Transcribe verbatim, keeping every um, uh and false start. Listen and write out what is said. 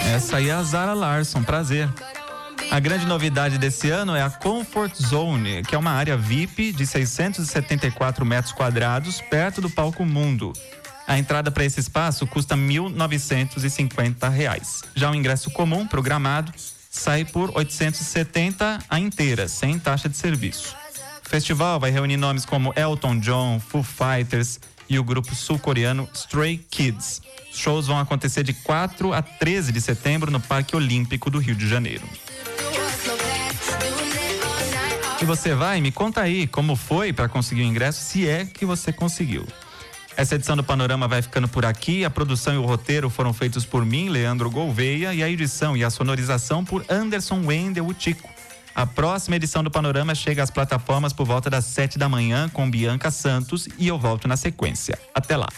Essa aí é a Zara Larsson, prazer. A grande novidade desse ano é a Comfort Zone, que é uma área V I P de seiscentos e setenta e quatro metros quadrados, perto do palco Mundo. A entrada para esse espaço custa mil novecentos e cinquenta reais. Já o ingresso comum, programado, sai por oitocentos e setenta a inteira, sem taxa de serviço. O festival vai reunir nomes como Elton John, Foo Fighters e o grupo sul-coreano Stray Kids. Os shows vão acontecer de quatro a treze de setembro no Parque Olímpico do Rio de Janeiro. E você vai? Me conta aí como foi para conseguir o ingresso, se é que você conseguiu. Essa edição do Panorama vai ficando por aqui. A produção e o roteiro foram feitos por mim, Leandro Gouveia, e a edição e a sonorização por Anderson Wendel, o Tico. A próxima edição do Panorama chega às plataformas por volta das sete da manhã com Bianca Santos e eu volto na sequência. Até lá.